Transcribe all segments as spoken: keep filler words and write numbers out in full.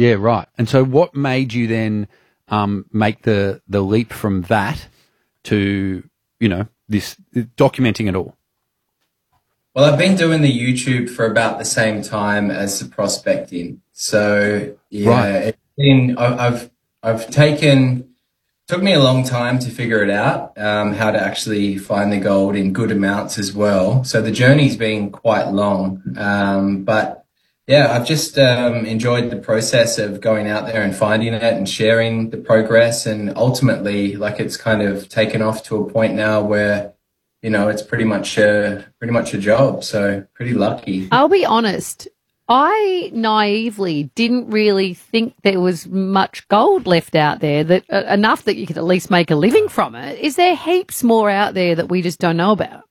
Yeah, right. And so what made you then um, make the, the leap from that to, you know, this documenting it all? Well, I've been doing the YouTube for about the same time as the prospecting. So, yeah, Right. it's been, I- I've, I've taken, took me a long time to figure it out, um, how to actually find the gold in good amounts as well. So the journey's been quite long. Um, but yeah, I've just, um, enjoyed the process of going out there and finding it and sharing the progress. And ultimately, like, it's kind of taken off to a point now where, you know, it's pretty much a, pretty much a job. So pretty lucky. I'll be honest. I naively didn't really think there was much gold left out there, that uh, enough that you could at least make a living from it. Is there heaps more out there that we just don't know about?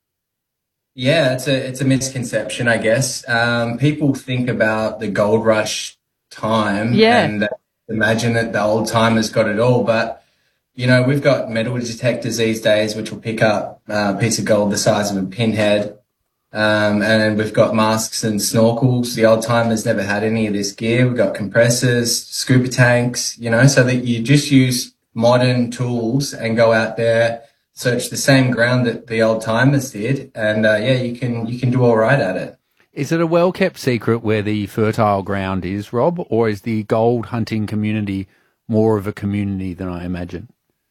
Yeah, it's a, it's a misconception, I guess. Um, people think about the gold rush time Yeah. and imagine that the old timers got it all, but you know, we've got metal detectors these days, which will pick up uh, a piece of gold the size of a pinhead. Um, and we've got masks and snorkels. The old timers never had any of this gear. We've got compressors, scuba tanks, you know, so that you just use modern tools and go out there, search the same ground that the old timers did. And, uh, yeah, you can, you can do all right at it. Is it a well-kept secret where the fertile ground is, Rob, or is the gold hunting community more of a community than I imagine?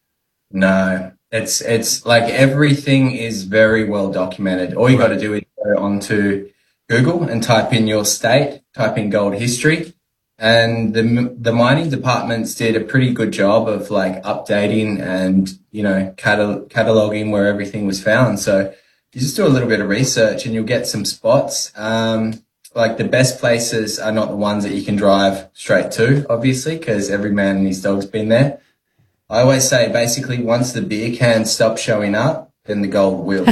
No, it's, it's like everything is very well documented. All you got to do is go onto Google and type in your state, type in gold history. And the, the mining departments did a pretty good job of like updating and, you know, catal- cataloging where everything was found. So you just do a little bit of research and you'll get some spots. Um, like the best places are not the ones that you can drive straight to, obviously, because every man and his dog's been there. I always say, basically, once the beer cans stop showing up, then the gold will.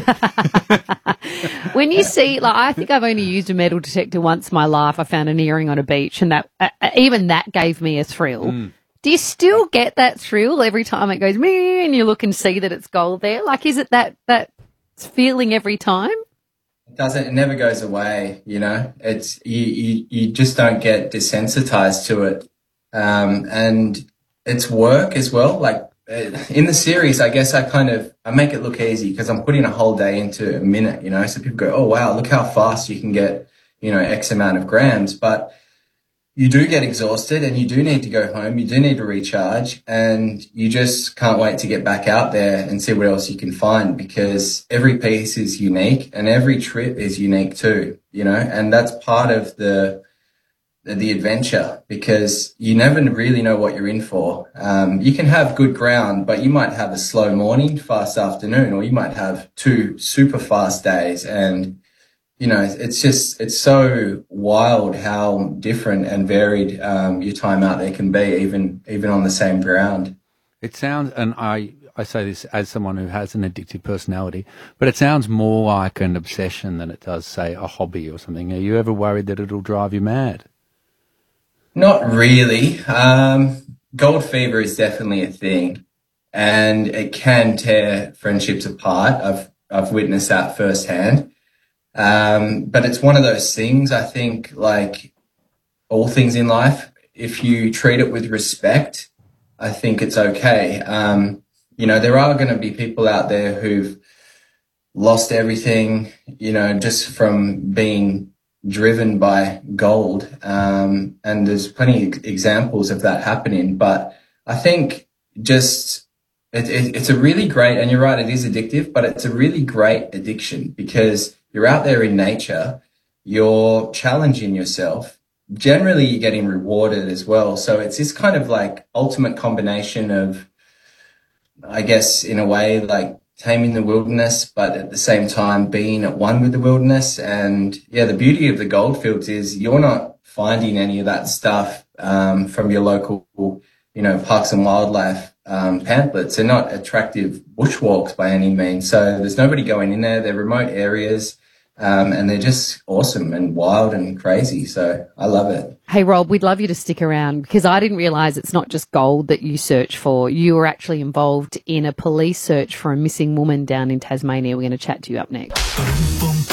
When you see, like, I think I've only used a metal detector once in my life. I found an earring on a beach, and that uh, even that gave me a thrill. Mm. Do you still get that thrill every time it goes me and you look and see that it's gold there? Like, is it that that feeling every time? It doesn't. It never goes away. You know, it's you. You, you just don't get desensitized to it, um, and it's work as well. Like in the series, I guess I kind of I make it look easy because I'm putting a whole day into a minute. You know, so people go, "Oh wow, look how fast you can get." You know, X amount of grams, but you do get exhausted and you do need to go home. You do need to recharge and you just can't wait to get back out there and see what else you can find because every piece is unique and every trip is unique too, you know, and that's part of the, the, the adventure because you never really know what you're in for. Um, you can have good ground, but you might have a slow morning, fast afternoon, or you might have two super fast days and you know, it's just, it's so wild how different and varied um, your time out there can be, even even on the same ground. It sounds, and I, I say this as someone who has an addictive personality, but it sounds more like an obsession than it does, say, a hobby or something. Are you ever worried that it'll drive you mad? Not really. Um, gold fever is definitely a thing, and it can tear friendships apart. I've I've witnessed that firsthand. Um, but it's one of those things, I think, like all things in life, if you treat it with respect, I think it's okay. Um, you know, there are going to be people out there who've lost everything, you know, just from being driven by gold. Um, and there's plenty of examples of that happening. But I think just it, it, it's a really great, and you're right, it is addictive, but it's a really great addiction because you're out there in nature, you're challenging yourself. Generally, you're getting rewarded as well. So it's this kind of like ultimate combination of, I guess, in a way, like taming the wilderness, but at the same time being at one with the wilderness. And yeah, the beauty of the goldfields is you're not finding any of that stuff um, from your local, you know, parks and wildlife um, pamphlets. They're not attractive bushwalks by any means. So there's nobody going in there. They're remote areas. Um, and they're just awesome and wild and crazy. So I love it. Hey, Rob, we'd love you to stick around because I didn't realise it's not just gold that you search for. You were actually involved in a police search for a missing woman down in Tasmania. We're going to chat to you up next.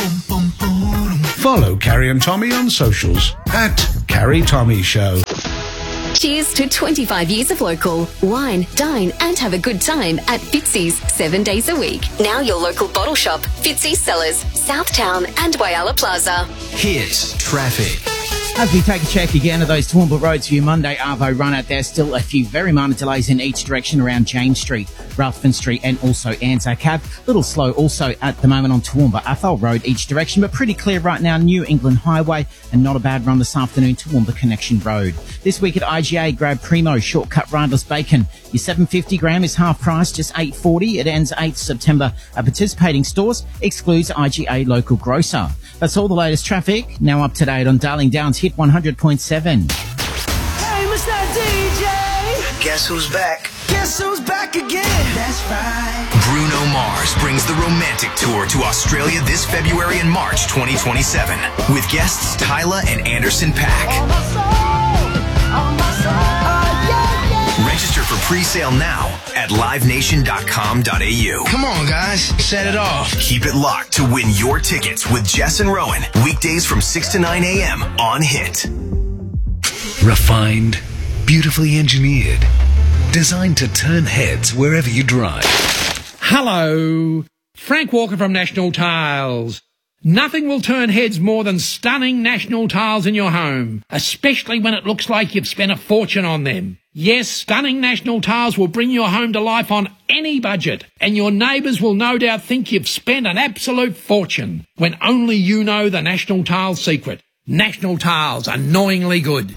Follow Carrie and Tommy on socials at Carrie Tommy Show. Cheers to twenty-five years of local. Wine, dine and have a good time at Fitzy's seven days a week. Now your local bottle shop, Fitzy's Cellars, Southtown and Whyalla Plaza. Here's traffic. As we take a check again of those Toowoomba roads for your Monday Arvo run out, there's still a few very minor delays in each direction around James Street, Ruthven Street and also Anzac Ave. Little slow also at the moment on Toowoomba Athol Road each direction, but pretty clear right now New England Highway, and not a bad run this afternoon Toowoomba Connection Road. This week at I G A, grab Primo Shortcut Rindless Bacon. Your seven hundred fifty gram is half price, just eight dollars forty. It ends eighth of September at participating stores, excludes I G A local grocer. That's all the latest traffic. Now up to date on Darling Downs Hit one hundred point seven. Hey, Mister D J! Guess who's back? Guess who's back again? That's right. Bruno Mars brings the Romantic Tour to Australia this February and March twenty twenty-seven with guests Tyler and Anderson .Paak. On my soul, on my soul. Oh, yeah, yeah. Register for pre-sale now at live nation dot com dot a u. Come on, guys. Set it off. Keep it locked to win your tickets with Jess and Rowan. Weekdays from six to nine a.m. on Hit. Refined, beautifully engineered, designed to turn heads wherever you drive. Hello, Frank Walker from National Tiles. Nothing will turn heads more than stunning National Tiles in your home, especially when it looks like you've spent a fortune on them. Yes, stunning National Tiles will bring your home to life on any budget, and your neighbours will no doubt think you've spent an absolute fortune, when only you know the National Tiles secret. National Tiles, annoyingly good.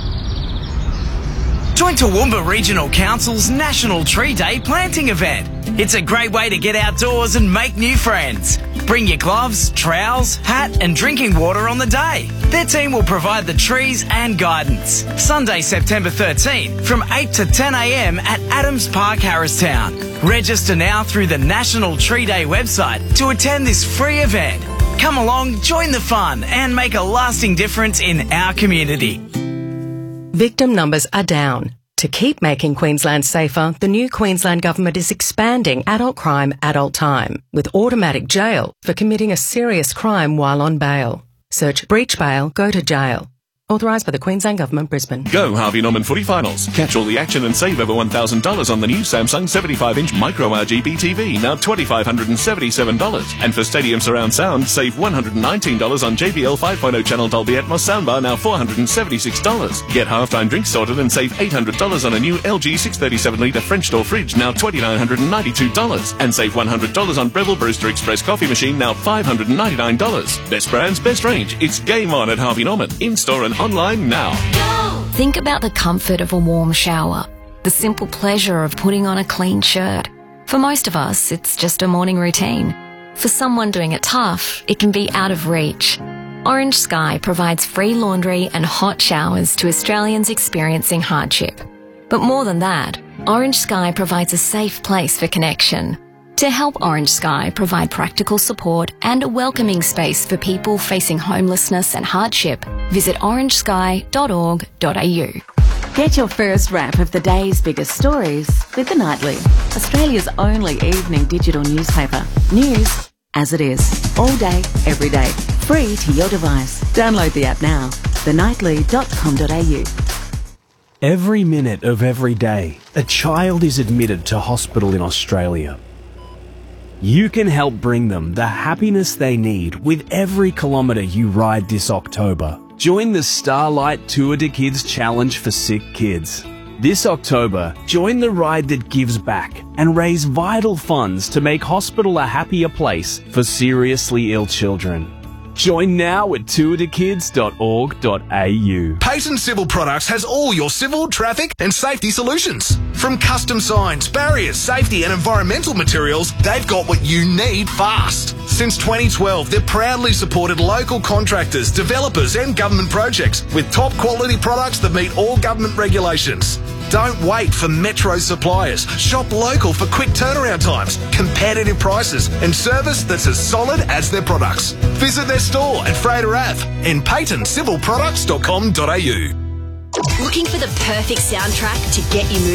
Join Toowoomba Regional Council's National Tree Day planting event. It's a great way to get outdoors and make new friends. Bring your gloves, trowels, hat and drinking water on the day. Their team will provide the trees and guidance. Sunday, September thirteenth from eight to ten a.m. at Adams Park, Harristown. Register now through the National Tree Day website to attend this free event. Come along, join the fun and make a lasting difference in our community. Victim numbers are down. To keep making Queensland safer, the new Queensland Government is expanding adult crime, adult time, with automatic jail for committing a serious crime while on bail. Search breach bail, go to jail. Authorised by the Queensland Government, Brisbane. Go Harvey Norman Footy Finals. Catch all the action and save over one thousand dollars on the new Samsung seventy-five inch Micro R G B T V, now two thousand five hundred seventy-seven dollars. And for Stadium Surround Sound, save one hundred nineteen dollars on J B L five point oh channel Dolby Atmos soundbar, now four hundred seventy-six dollars. Get halftime drinks sorted and save eight hundred dollars on a new L G six thirty-seven litre French door fridge, now two thousand nine hundred ninety-two dollars. And save one hundred dollars on Breville Brewster Express coffee machine, now five hundred ninety-nine dollars. Best brands, best range. It's game on at Harvey Norman. In-store and online now. Think about the comfort of a warm shower, the simple pleasure of putting on a clean shirt. For most of us, it's just a morning routine. For someone doing it tough, it can be out of reach. Orange Sky provides free laundry and hot showers to Australians experiencing hardship. But more than that, Orange Sky provides a safe place for connection. To help Orange Sky provide practical support and a welcoming space for people facing homelessness and hardship, visit orange sky dot org dot a u. Get your first wrap of the day's biggest stories with The Nightly, Australia's only evening digital newspaper. News as it is, all day, every day, free to your device. Download the app now, the nightly dot com dot a u. Every minute of every day, a child is admitted to hospital in Australia. You can help bring them the happiness they need with every kilometre you ride this October. Join the Starlight Tour de Kids Challenge for sick kids. This October, join the ride that gives back and raise vital funds to make hospital a happier place for seriously ill children. Join now at tour de kids dot org dot a u. Payton Civil Products has all your civil, traffic and safety solutions. From custom signs, barriers, safety and environmental materials, they've got what you need fast. Since twenty twelve, they've proudly supported local contractors, developers and government projects with top quality products that meet all government regulations. Don't wait for metro suppliers. Shop local for quick turnaround times, competitive prices and service that's as solid as their products. Visit their store at Fraser Ave and payton civil products dot com dot a u. Looking for the perfect soundtrack to get you moving?